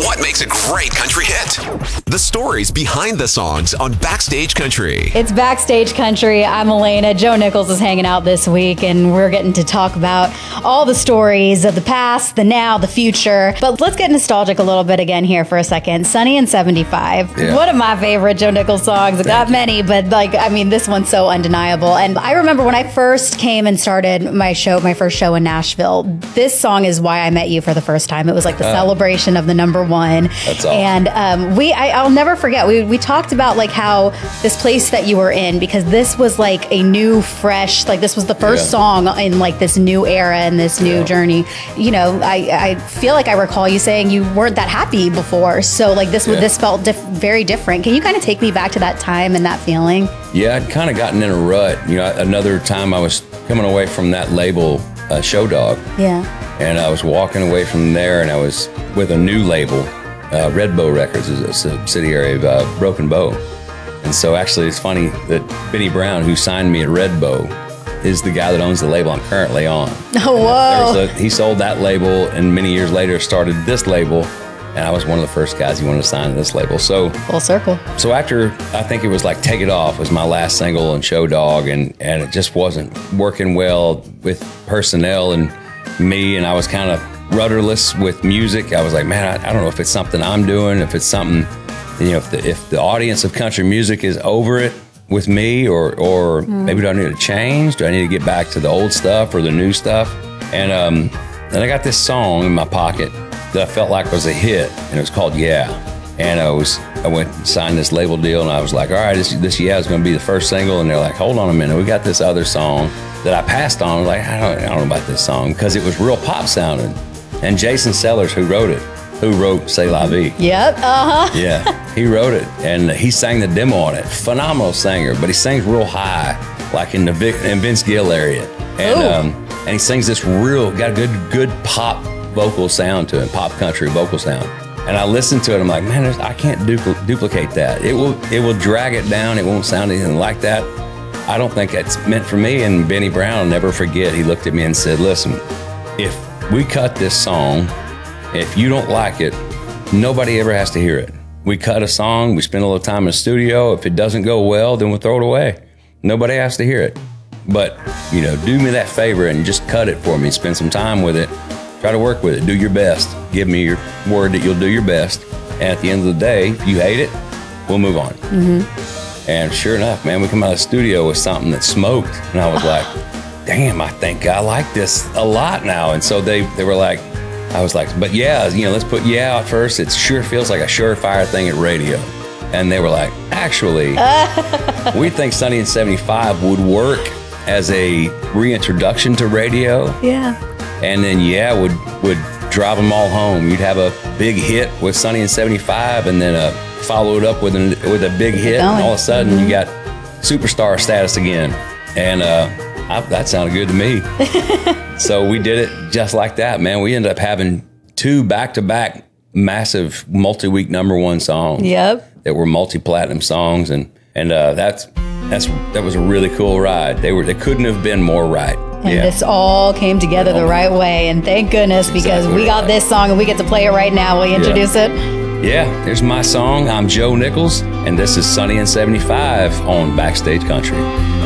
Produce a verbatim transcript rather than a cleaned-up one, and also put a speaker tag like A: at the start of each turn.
A: What makes a great country hit? The stories behind the songs on Backstage Country.
B: It's Backstage Country. I'm Elena. Joe Nichols is hanging out this week, and we're getting to talk about all the stories of the past, the now, the future. But let's get nostalgic a little bit again here for a second. Sunny and seventy-five.
C: Yeah.
B: One of my favorite Joe Nichols songs. I got many, but like, I mean, this one's so undeniable. And I remember when I first came and started my show, my first show in Nashville, this song is why I met you for the first time. It was like the
C: Oh.
B: celebration of the number one.
C: That's awesome.
B: And um, we, I, I'll never forget, we, we talked about like how this place that you were in, because this was like a new, fresh, like this was the first
C: Yeah.
B: song in like this new era and this new
C: Yeah.
B: journey. You know, I, I feel like I recall you saying you weren't that happy before. So like this,
C: Yeah.
B: this felt diff- very different. Can you kind of take me back to that time and that feeling?
C: Yeah, I'd kind of gotten in a rut. You know, another time I was coming away from that label, uh, Show Dog,
B: Yeah.
C: and I was walking away from there, and I was with a new label, uh, Red Bow Records, is a subsidiary of uh, Broken Bow. And so actually it's funny that Benny Brown, who signed me at Red Bow, is the guy that owns the label I'm currently on.
B: Oh, whoa.
C: There was a, he sold that label, and many years later started this label, and I was one of the first guys he wanted to sign to this label. So
B: Full circle.
C: So after, I think it was like Take It Off was my last single and Show Dog, and, and it just wasn't working well with personnel and me, and I was kind of rudderless with music. I was like, man, I, I don't know if it's something I'm doing, if it's something, you know, if the, if the audience of country music is over it with me, or, or
B: Mm.
C: maybe do I need to change? Do I need to get back to the old stuff or the new stuff? And um, then I got this song in my pocket that I felt like was a hit, and it was called Yeah. And I was, I went and signed this label deal, and I was like, all right, this, this Yeah is going to be the first single. And they're like, hold on a minute, we got this other song that I passed on. I was like, I don't, I don't know about this song, because it was real pop sounding. And Jason Sellers, who wrote it, who wrote C'est La Vie.
B: Yep. Uh-huh.
C: Yeah, he wrote it, and he sang the demo on it. Phenomenal singer, but he sings real high, like in the Vic, in Vince Gill area. And
B: Ooh.
C: um, and he sings this real, got a good good pop vocal sound to it, pop country vocal sound. And I listened to it, I'm like, man, there's- I can't dupl- duplicate that. It will it will drag it down. It won't sound anything like that. I don't think it's meant for me. And Benny Brown, I'll never forget, he looked at me and said, listen, if we cut this song, if you don't like it, nobody ever has to hear it. We cut a song, we spend a little time in the studio. If it doesn't go well, then we'll throw it away. Nobody has to hear it. But, you know, do me that favor and just cut it for me. Spend some time with it. Try to work with it. Do your best. Give me your word that you'll do your best. And at the end of the day, if you hate it, we'll move on. Mm-hmm. And sure enough, man, we come out of the studio with something that smoked. And I was like, damn, I think I like this a lot now. And so they, they were like, I was like, but yeah, you know, let's put Yeah out first. It sure feels like a surefire thing at radio. And they were like, actually, we think Sunny and seventy-five would work as a reintroduction to radio.
B: Yeah.
C: And then Yeah would would drive them all home. You'd have a big hit with Sunny and seventy-five, and then uh, follow it up with a, with a big hit, and all of a sudden
B: Mm-hmm.
C: you got superstar status again. And uh, I, that sounded good to me. So we did it just like that, man. We ended up having two back-to-back massive multi-week number one songs
B: Yep.
C: that were multi-platinum songs, and and uh, that's that's that was a really cool ride. They were they couldn't have been more right.
B: And this all came together the right way. And thank goodness, because
C: Exactly
B: we got
C: right.
B: this song and we get to play it right now. Will you introduce it?
C: Yeah, here's my song. I'm Joe Nichols, and this is Sunny and seventy-five on Backstage Country.